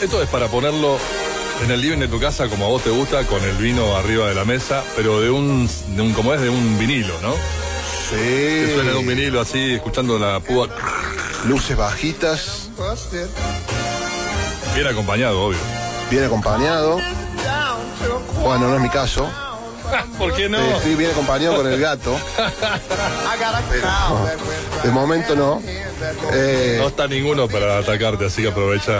Esto es para ponerlo en el living de tu casa como a vos te gusta, con el vino arriba de la mesa, pero de un como es, de un vinilo, ¿no? Sí. Que suena de un vinilo así, escuchando la púa. Luces bajitas. Bien acompañado, obvio. Bien acompañado. Bueno, no es mi caso. ¿Por qué no? Estoy bien acompañado con el gato. Pero de momento no. No está ninguno para atacarte, así que aprovecha.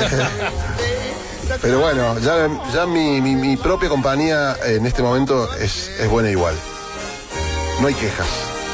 Pero bueno, ya mi propia compañía en este momento es buena igual. No hay quejas.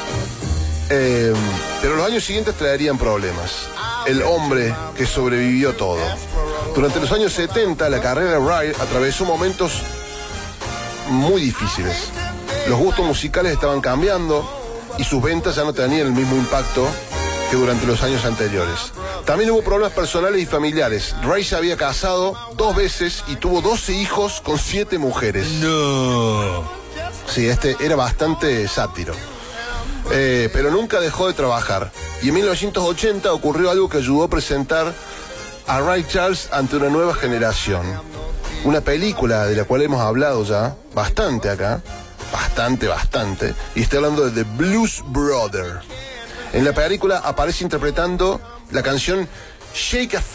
Pero los años siguientes traerían problemas. El hombre que sobrevivió todo. Durante los años 70, la carrera de Wright atravesó momentos muy difíciles. Los gustos musicales estaban cambiando y sus ventas ya no tenían el mismo impacto que durante los años anteriores. También hubo problemas personales y familiares. Ray se había casado 2 veces y tuvo 12 hijos con 7 mujeres. No. Sí, este era bastante sátiro. Pero nunca dejó de trabajar. Y en 1980 ocurrió algo que ayudó a presentar a Ray Charles ante una nueva generación. Una película de la cual hemos hablado ya bastante acá. Bastante. Y estoy hablando de The Blues Brother. En la película aparece interpretando la canción Shake a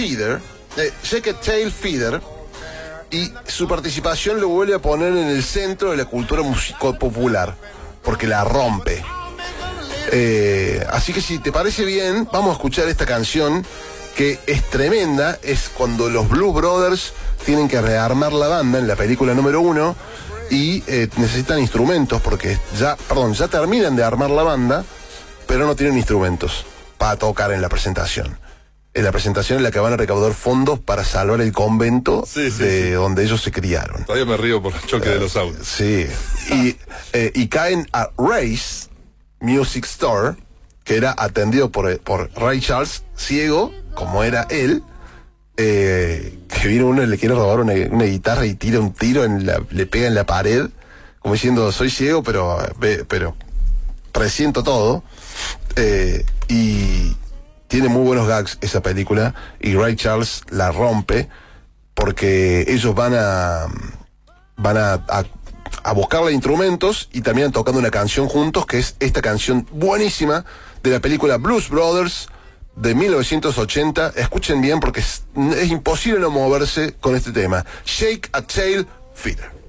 Tail Feather, y su participación lo vuelve a poner en el centro de la cultura musical popular, porque la rompe. Así que si te parece bien, vamos a escuchar esta canción que es tremenda. Es cuando los Blues Brothers tienen que rearmar la banda en la película número 1 y necesitan instrumentos porque ya terminan de armar la banda, pero no tienen instrumentos para tocar en la presentación. En la presentación en la que van a recaudar fondos para salvar el convento donde ellos se criaron. Todavía me río por el choque de los autos. Sí. Y caen a Ray's Music Store, que era atendido por Ray Charles, ciego, como era él, que vino uno y le quiere robar una guitarra y tira un tiro, le pega en la pared, como diciendo, soy ciego, pero presiento todo. Y tiene muy buenos gags esa película, y Ray Charles la rompe porque ellos van a buscarle instrumentos y terminan tocando una canción juntos, que es esta canción buenísima de la película Blues Brothers de 1980. Escuchen bien porque es imposible no moverse con este tema. Shake a Tail Feather.